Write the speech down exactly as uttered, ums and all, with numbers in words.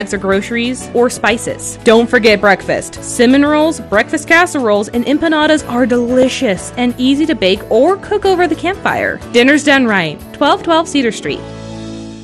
or groceries, or spices. Don't forget breakfast. Cinnamon rolls, breakfast casseroles, and empanadas are delicious and easy to bake or cook over the campfire. Dinner's done right. twelve twelve Cedar Street.